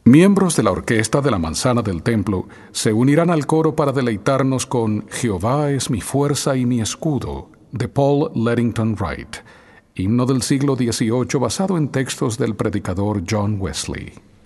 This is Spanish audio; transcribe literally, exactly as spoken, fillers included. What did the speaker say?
Miembros de la Orquesta de la Manzana del Templo se unirán al coro para deleitarnos con Jehová es mi fuerza y mi escudo, de Paul Leddington Wright, himno del siglo dieciocho basado en textos del predicador John Wesley.